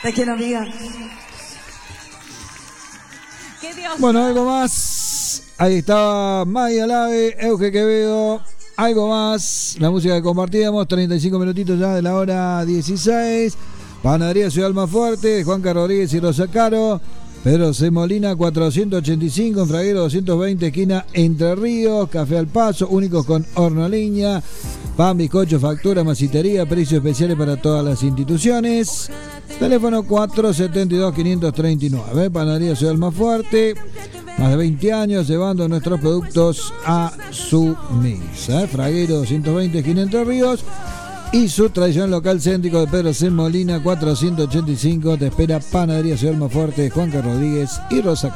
Te quiero, amiga. Bueno, algo más. Ahí estaba Maya Lave, Euge Quevedo. Algo más. La música que compartíamos. 35 minutitos ya de la hora 16. Panadería Ciudad Almafuerte, de Juan Carlos Rodríguez y Rosa Caro. Pedro C. Molina 485, en Fraguero 220, esquina Entre Ríos. Café al Paso, únicos con horno a leña. Pan, bizcocho, factura, masitería, precios especiales para todas las instituciones. Teléfono 472-539. Panadería Ciudad Almafuerte. Más de 20 años llevando nuestros productos a su mesa. Fraguero 220, esquina Entre Ríos. Y su tradición local céntrico de Pedro C. Molina 485. Te espera Panadería Ciudad Almafuerte, Juan Carlos Rodríguez y Rosa